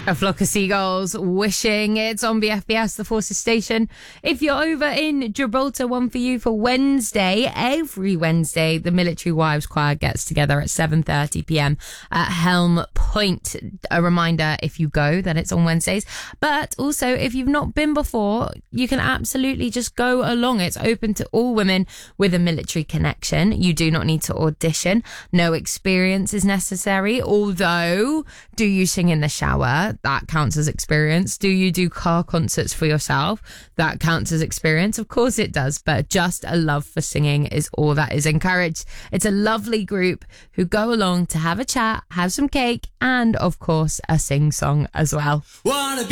A Flock of Seagulls, Wishing. It's on BFBS, the Forces station. If you're over in Gibraltar, one for you for Wednesday. Every Wednesday, the Military Wives Choir gets together at 7:30pm at Helm Point. A reminder, if you go, that it's on Wednesdays. But also, if you've not been before, you can absolutely just go along. It's open to all women with a military connection. You do not need to audition. No experience is necessary. Although, do you sing in the shower? That counts as experience. Do you do car concerts for yourself? That counts as experience. Of course it does, but just a love for singing is all that is encouraged. It's a lovely group who go along to have a chat, have some cake, and of course a sing song as well. Wanna be